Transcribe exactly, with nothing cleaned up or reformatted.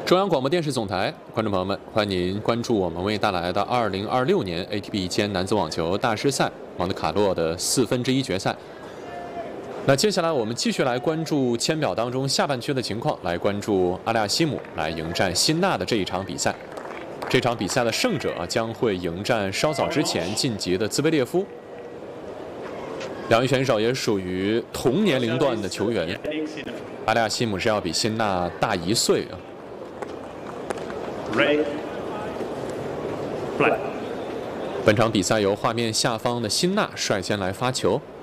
中央广播电视总台，观众朋友们，欢迎您关注我们为您带来的二零二六年 A T P 一千男子网球大师赛蒙特卡洛的四分之一决赛。那接下来我们继续来关注签表当中下半区的情况，来关注阿利亚西姆来迎战辛纳的这一场比赛。这场比赛的胜者将会迎战稍早之前晋级的兹维列夫。两位选手也属于同年龄段的球员，阿利亚西姆是要比辛纳大一岁啊。 Red, black。 本场比赛由画面下方的辛纳率先来发球。